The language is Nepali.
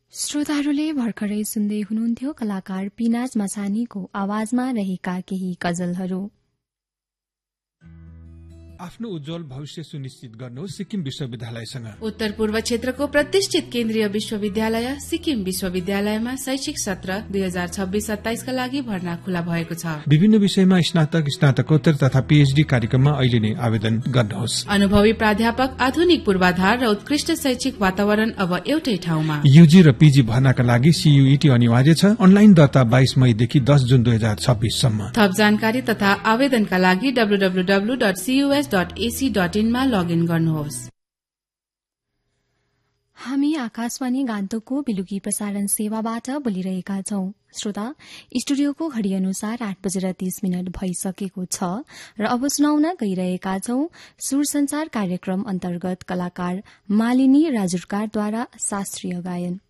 श्रोताहरूले भर्खरै सुन्दै हुनुहुन्थ्यो कलाकार पिनाज मसानीको आवाजमा रहेका केही गजलहरू। आफ्नो उज्जवल भविष्य सुनिश्चित गर्नुहोस् सिक्किम विश्वविद्यालयसँग। उत्तर पूर्व क्षेत्रको प्रतिष्ठित केन्द्रीय विश्वविद्यालय सिक्किम विश्वविद्यालयमा शैक्षिक सत्र 2026-27 का लागि भर्ना खुला भएको छ। विभिन्न विषयमा स्नातक, स्नातकोत्तर तथा पीएचडी कार्यक्रममा अहिले नै आवेदन गर्नुहोस्। अनुभवी प्राध्यापक, आधुनिक पूर्वाधार र उत्कृष्ट शैक्षिक वातावरण अब एउटै ठाउँमा। यूजी र पीजी भर्नाका लागि सीयूईटी अनिवार्य छ। अनलाइन दर्ता 22 मईदेखि 10 जुन 2026 सम्म। थप जानकारी तथा आवेदनका लागि www.cus.ac.in मा लगइन गर्नुहोस्। हामी आकाशवाणी गान्तोकको बेलुकी प्रसारण सेवाबाट बोलिरहेका छौं। श्रोता, स्टुडियोको घड़ी अनुसार 8:30 भइसकेको छ र अब सुनाउन गइरहेका छौं सुर संचार कार्यक्रम अन्तर्गत कलाकार मालिनी राजुरकारद्वारा शास्त्रीय गायन।